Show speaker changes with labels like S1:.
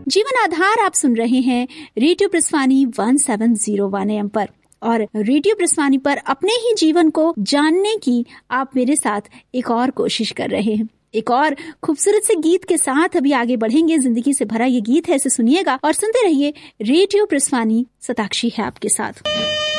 S1: जीवन आधार आप सुन रहे हैं रेडियो प्रस्वानी 1701 AM पर, और रेडियो प्रस्वानी पर अपने ही जीवन को जानने की आप मेरे साथ एक और कोशिश कर रहे हैं। एक और खूबसूरत से गीत के साथ अभी आगे बढ़ेंगे। जिंदगी से भरा ये गीत है, इसे सुनिएगा और सुनते रहिए। रेडियो प्रस्वानी, सताक्षी है आपके साथ।